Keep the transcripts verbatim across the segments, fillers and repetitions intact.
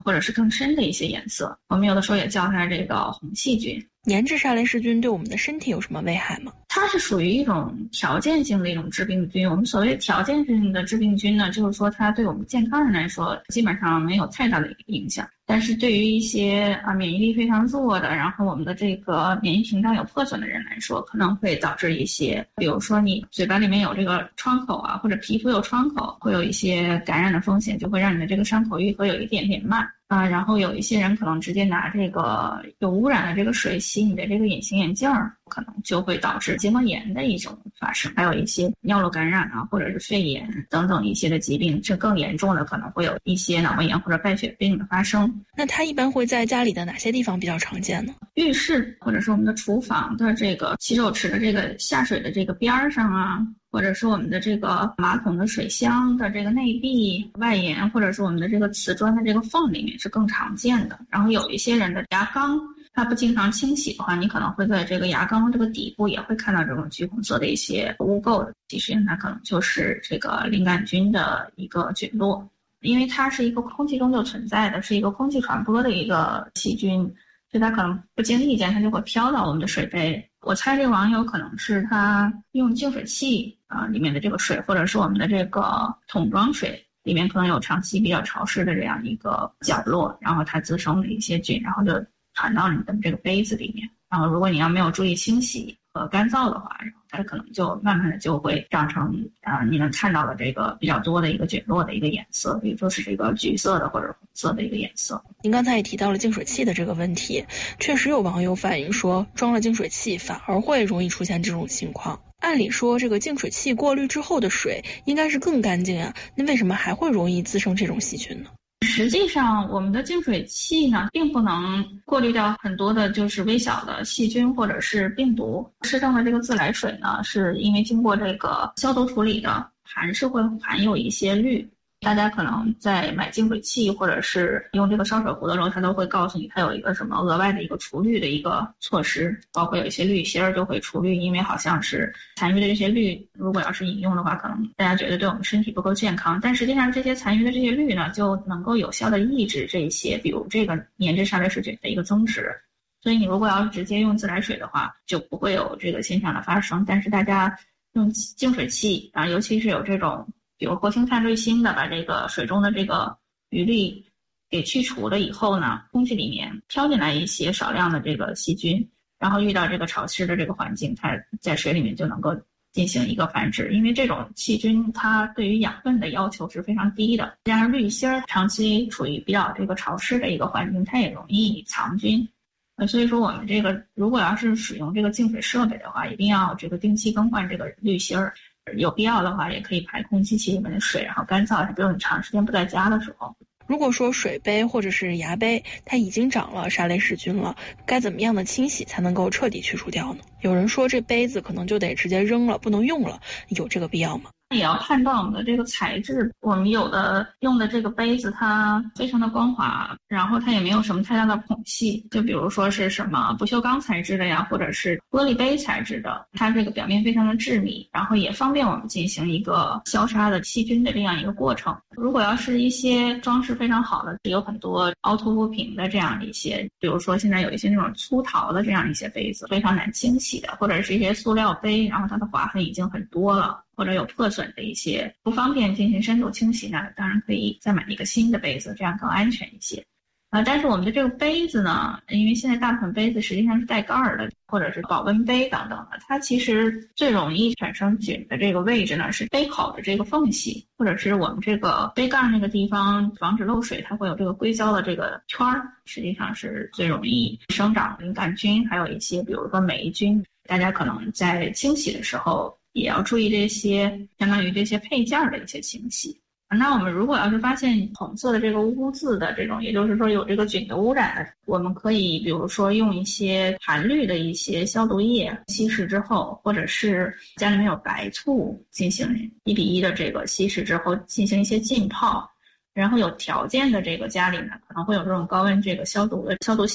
或者是更深的一些颜色，我们有的时候也叫它这个红细菌。 粘质沙雷氏菌对我们的身体有什么危害吗？ 它是属于一种条件性的一种致病菌。我们所谓条件性的致病菌呢，就是说它对我们健康人来说基本上没有太大的影响，但是对于一些啊免疫力非常弱的，然后我们的这个免疫屏障有破损的人来说，可能会导致一些，比如说你嘴巴里面有这个创口啊，或者皮肤有创口，会有一些感染的风险，就会让你的这个伤口愈合有一点点慢啊。然后有一些人可能直接拿这个有污染的这个水洗你的这个隐形眼镜，可能就会导致结膜炎的一种发生，还有一些尿路感染啊，或者是肺炎等等一些的疾病，这更严重的可能会有一些脑膜炎或者败血病的发生。 那它一般会在家里的哪些地方比较常见呢？ 浴室或者是我们的厨房的这个洗手池的这个下水的这个边上啊，或者是我们的这个马桶的水箱的这个内壁外沿，或者是我们的这个瓷砖的这个缝里面是更常见的。然后有一些人的牙缸它不经常清洗的话，你可能会在这个牙缸这个底部也会看到这种橘红色的一些污垢的，其实它可能就是这个淋杆菌的一个菌落，因为它是一个空气中就存在的，是一个空气传播的一个细菌，所以它可能不经意间它就会飘到我们的水杯。我猜这个网友可能是他用净水器啊、呃、里面的这个水，或者是我们的这个桶装水里面可能有长期比较潮湿的这样一个角落，然后它滋生了一些菌，然后就传到你的这个杯子里面。然后如果你要没有注意清洗和干燥的话，然后它可能就慢慢的就会长成啊、呃、你能看到的这个比较多的一个菌落的一个颜色，也就是这个橘色的或者红色的一个颜色。 您刚才也提到了净水器的这个问题，确实有网友反映说装了净水器反而会容易出现这种情况。按理说这个净水器过滤之后的水应该是更干净啊，那为什么还会容易滋生这种细菌呢？ 实际上我们的净水器呢并不能过滤掉很多的就是微小的细菌或者是病毒，适当的这个自来水呢是因为经过这个消毒处理的，还是会含有一些氯。大家可能在买净水器或者是用这个烧水壶的时候，它都会告诉你它有一个什么额外的一个除氯的一个措施，包括有一些氯芯儿就会除氯，因为好像是残余的这些氯如果要是饮用的话，可能大家觉得对我们身体不够健康，但实际上这些残余的这些氯呢就能够有效的抑制这些比如这个粘质沙雷氏菌的一个增殖，所以你如果要是直接用自来水的话就不会有这个现象的发生。但是大家用净水器啊，尤其是有这种比如活性炭滤芯的，把这个水中的这个余氯给去除了以后呢，空气里面飘进来一些少量的这个细菌，然后遇到这个潮湿的这个环境，它在水里面就能够进行一个繁殖。因为这种细菌它对于养分的要求是非常低的，加上滤芯长期处于比较这个潮湿的一个环境，它也容易藏菌。呃，所以说我们这个如果要是使用这个净水设备的话，一定要这个定期更换这个滤芯儿。有必要的话也可以排空机器里面的水，然后干燥，比如你长时间不在家的时候。 如果说水杯或者是牙杯它已经长了沙雷氏菌了，该怎么样的清洗才能够彻底去除掉呢？有人说这杯子可能就得直接扔了，不能用了，有这个必要吗？ 也要判断我们的这个材质，我们有的用的这个杯子它非常的光滑，然后它也没有什么太大的孔隙，就比如说是什么不锈钢材质的呀，或者是玻璃杯材质的，它这个表面非常的致密，然后也方便我们进行一个消杀的细菌的这样一个过程。如果要是一些装饰非常好的，有很多凹凸不平的这样一些，比如说现在有一些那种粗陶的这样一些杯子非常难清洗的，或者是一些塑料杯，然后它的划痕已经很多了，或者有破损的一些不方便进行深度清洗呢，当然可以再买一个新的杯子，这样更安全一些。啊，但是我们的这个杯子呢，因为现在大部分杯子实际上是带盖儿的，或者是保温杯等等的，它其实最容易产生菌的这个位置呢是杯口的这个缝隙，或者是我们这个杯盖那个地方，防止漏水，它会有这个硅胶的这个圈儿，实际上是最容易生长淋杆菌，还有一些比如说霉菌。大家可能在清洗的时候也要注意这些相当于这些配件的一些清洗。那我们如果要是发现红色的这个污渍的这种，也就是说有这个菌的污染的，我们可以比如说用一些含氯的一些消毒液稀释之后，或者是家里面有白醋进行一比一的这个稀释之后进行一些浸泡。然后有条件的这个家里呢，可能会有这种高温这个消毒的消毒箱，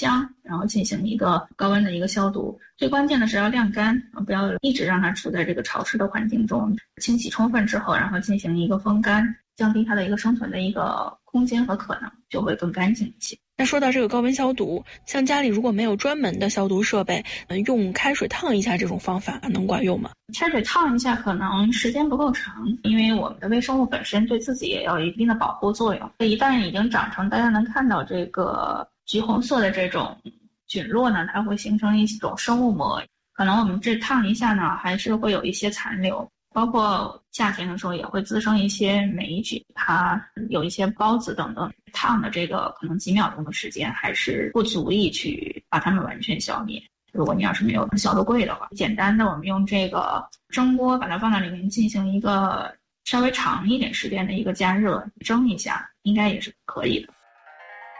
然后进行一个高温的一个消毒。最关键的是要晾干，不要一直让它处在这个潮湿的环境中，清洗充分之后，然后进行一个风干，降低它的一个生存的一个空间和可能，就会更干净一些。 那说到这个高温消毒，像家里如果没有专门的消毒设备，用开水烫一下这种方法能管用吗？ 开水烫一下可能时间不够长，因为我们的微生物本身对自己也有一定的保护作用。一旦已经长成大家能看到这个橘红色的这种菌落呢，它会形成一种生物膜，可能我们这烫一下呢，还是会有一些残留。包括夏天的时候也会滋生一些霉菌，它有一些孢子等等，烫的这个可能几秒钟的时间还是不足以去把它们完全消灭。如果你要是没有消毒柜的话，简单的我们用这个蒸锅把它放在里面进行一个稍微长一点时间的一个加热，蒸一下应该也是可以的。